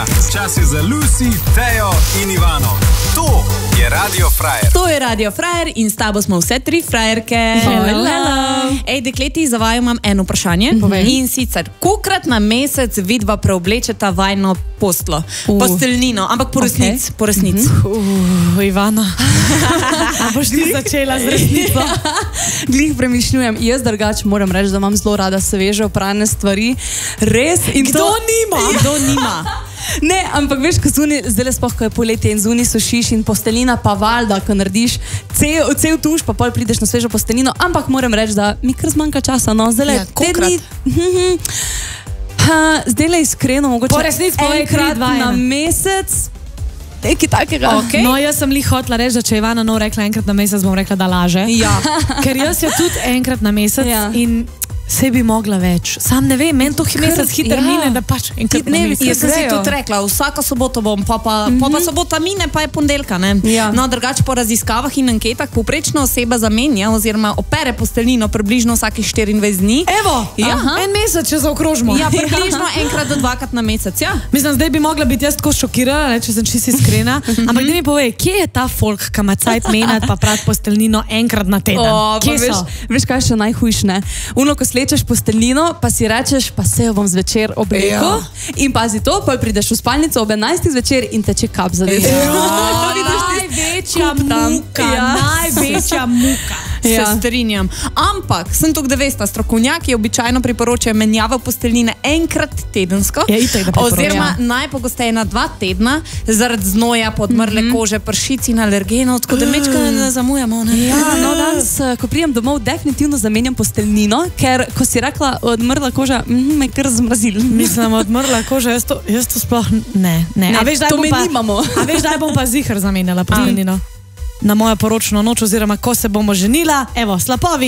Čas je za Lucy, Tejo in Ivano. To je Radio Frajer. To je Radio Frajer in s tabo smo vse tri frajerke. Hello, hello. Ej, dekleti, za vaju imam eno vprašanje. In sicer, kolikrat na mesec vidva preoblečeta vajno postlo? Posteljnino, ampak po resnici. Ivana. A boš ti začela z resnico? Glih premišljujem. Jaz drugače moram reči, da imam zelo rada sveže oprane stvari. Res. In Kdo nima? Ne, ampak veš, ko zunaj, zdaj sploh, ko je poletje in zunaj sušiš in posteljina pa valjda, ko narediš cel tuš, pa pol prideš na svežo posteljino, ampak moram reči, da mi kar zmanjka časa, no, zdaj Ja, kolikrat? Zdaj le iskreno, mogoče Po resnici povej, enkrat krat na mesec, nekaj takega. Okay. No, jaz sem li hotla reči, da če je Ivana rekla enkrat na mesec, bom rekla, da laže. Ja. Ker jaz jo tudi enkrat na mesec Ja. in se bi mogla več. Sam ne vem, meni to mesec hitro mine, da pač enkrat na mesec. Jaz sem si tudi rekla, vsako soboto bom, pa sobota mine, pa je ponedeljka, ne? Ja. No, drugače po raziskavah in anketah povprečno oseba zamenja oziroma opere posteljnino približno vsakih 24 dni. Evo, Ja. en mesec, če zaokrožimo. Ja, približno enkrat do dvakrat na mesec, ja. Mislim, zdaj bi mogla biti jaz tako šokirana, če sem čisto iskrena. Ampak da mi povej, kje je ta folk, ki ima cajt menjati pa prati posteljnino enkrat na teden? Kje so? Veš, kaj je še najhujše, ne? Uno, ko slečeš posteljnino, pa si rečeš, pa se jo bom zvečer oblekel. Ja. In pazi to, pa prideš v spalnico ob 11. zvečer in teče kap za delo. Največja muka, največja muka. Se strinjam. Ampak, sem tukaj, da veste, strokovnjaki običajno priporočajo menjavo posteljnine enkrat tedensko. Ja, itak, da priporočajo. Oziroma najpogosteje na 2 tedna, zaradi znoja, podmrle kože, pršic in alergenov, tako da mečka ne zamujamo. Ne? Ja, no danes, ko prijem domov, definitivno zamenjam posteljnino, ker, ko si rekla, odmrla koža, me kar zmrazil. Mislim, odmrla koža, jaz to sploh ne. A veš, to me nimamo. A veš, daj bom pa zihar zamenjala posteljnino. Na mojo poročno noč oziroma ko se bomo ženila, evo, slapovi.